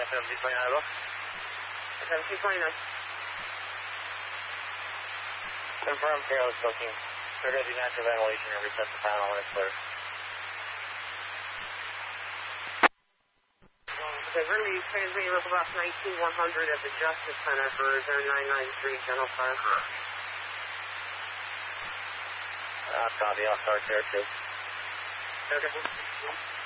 1729 book. 1729. Confirm careless booking. There will be natural ventilation and reset the panel when it's clear. Okay, we're going to be transmitting local box 19100 at the Justice Center for 0993 General Fire. Copy, I'll start there too. Okay.